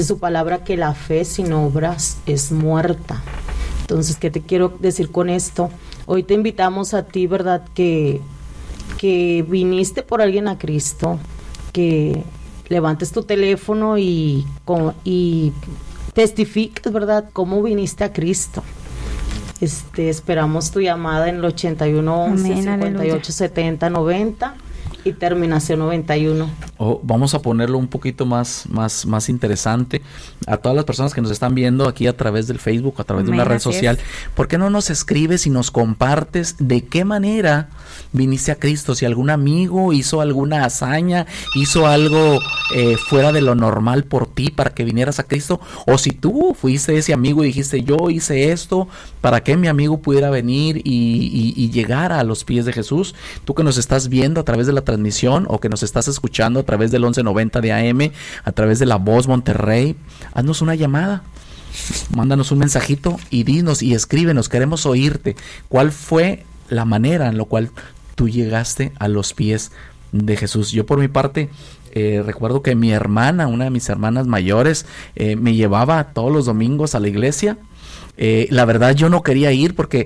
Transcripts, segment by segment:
su palabra que la fe sin obras es muerta. Entonces, ¿qué te quiero decir con esto? Hoy te invitamos a ti, ¿verdad? Que viniste por alguien a Cristo, que levantes tu teléfono y testifiques, ¿verdad? Cómo viniste a Cristo. Esperamos tu llamada en el 8111-5870-90 y terminación 91. Vamos a ponerlo un poquito más interesante. A todas las personas que nos están viendo aquí a través del Facebook, a través de una red social, ¿por qué no nos escribes y nos compartes de qué manera viniste a Cristo? Si algún amigo hizo alguna hazaña, hizo algo fuera de lo normal por ti para que vinieras a Cristo, o si tú fuiste ese amigo y dijiste, yo hice esto para que mi amigo pudiera venir y llegar a los pies de Jesús. Tú que nos estás viendo a través de la transmisión o que nos estás escuchando a través del 1190 de AM, a través de La Voz Monterrey, haznos una llamada, mándanos un mensajito y dinos y escríbenos, queremos oírte. ¿Cuál fue la manera en la cual tú llegaste a los pies de Jesús? Yo por mi parte recuerdo que mi hermana, una de mis hermanas mayores, me llevaba todos los domingos a la iglesia. La verdad yo no quería ir porque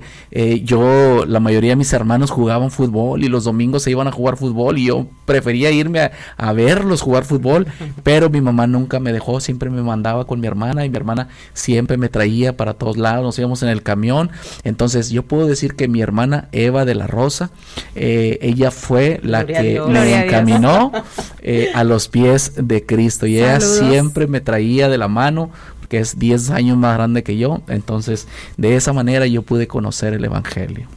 la mayoría de mis hermanos jugaban fútbol y los domingos se iban a jugar fútbol y yo prefería irme a verlos jugar fútbol, pero mi mamá nunca me dejó, siempre me mandaba con mi hermana y mi hermana siempre me traía para todos lados, nos íbamos en el camión. Entonces yo puedo decir que mi hermana Eva de la Rosa, ella fue la que me encaminó a los pies de Cristo y ella siempre me traía de la mano, que es 10 años más grande que yo. Entonces de esa manera yo pude conocer el evangelio.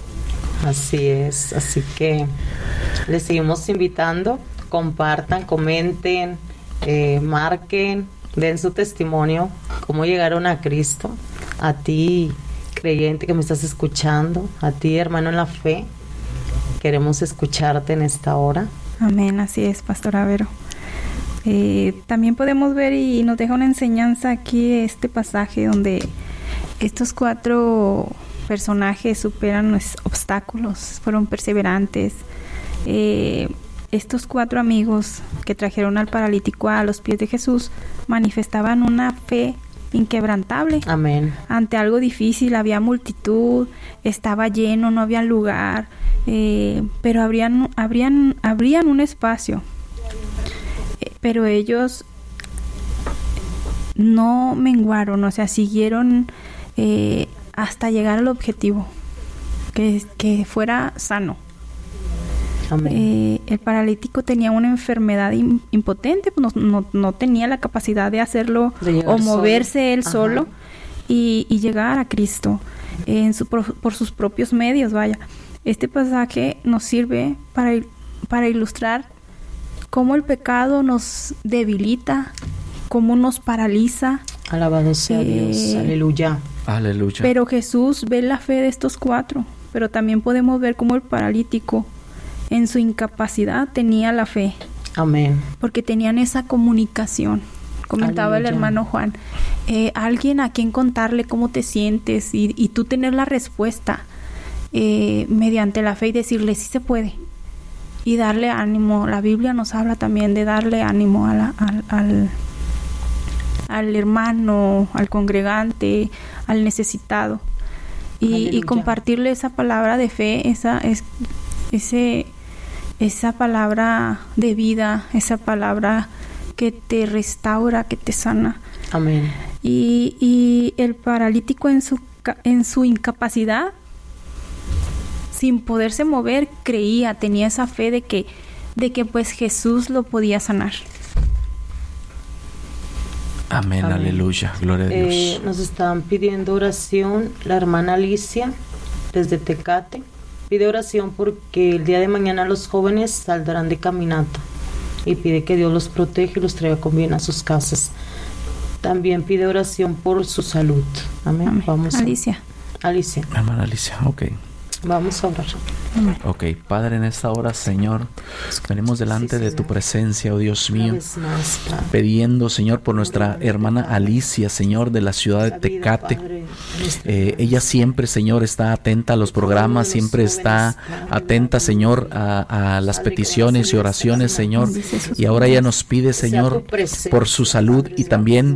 Así es, así que les seguimos invitando, compartan, comenten, marquen, den su testimonio, cómo llegaron a Cristo. A ti, creyente que me estás escuchando, a ti, hermano en la fe, queremos escucharte en esta hora. Amén, así es, Pastora Vero. También podemos ver y nos deja una enseñanza aquí este pasaje donde estos 4 personajes superan los obstáculos, fueron perseverantes. Estos 4 amigos que trajeron al paralítico a los pies de Jesús manifestaban una fe inquebrantable. Amén. Ante algo difícil, había multitud, estaba lleno, no había lugar, pero abrían un espacio. Pero ellos no menguaron, o sea, siguieron hasta llegar al objetivo, que fuera sano. Amén. El paralítico tenía una enfermedad impotente, pues no tenía la capacidad de hacerlo o moverse él solo y llegar a Cristo por sus propios medios. Vaya, este pasaje nos sirve para ilustrar cómo el pecado nos debilita, cómo nos paraliza. Alabado sea Dios, aleluya. Aleluya. Pero Jesús ve la fe de estos 4, pero también podemos ver cómo el paralítico en su incapacidad tenía la fe. Amén. Porque tenían esa comunicación. Comentaba Aleluya. el hermano Juan, alguien a quien contarle cómo te sientes y tú tener la respuesta mediante la fe y decirle sí se puede. Y darle ánimo. La Biblia nos habla también de darle ánimo al hermano, al congregante, al necesitado. Y compartirle esa palabra de fe, esa palabra de vida, esa palabra que te restaura, que te sana. Amén. Y el paralítico en su incapacidad, sin poderse mover, creía, tenía esa fe de que pues Jesús lo podía sanar. Amén, Amén. Aleluya, gloria a Dios. Nos están pidiendo oración la hermana Alicia desde Tecate. Pide oración porque el día de mañana los jóvenes saldrán de caminata y pide que Dios los proteja y los traiga con bien a sus casas. También pide oración por su salud. Amén. Amén. Vamos Alicia. Hermana Alicia, ok. Vamos a orar. Ok, Padre, en esta hora, Señor, venimos delante de tu presencia, oh Dios mío, pidiendo, Señor, por nuestra hermana Alicia, Señor, de la ciudad de Tecate. Ella siempre, Señor, está atenta a los programas, siempre está atenta, Señor, a las peticiones y oraciones, Señor. Y ahora ella nos pide, Señor, por su salud y también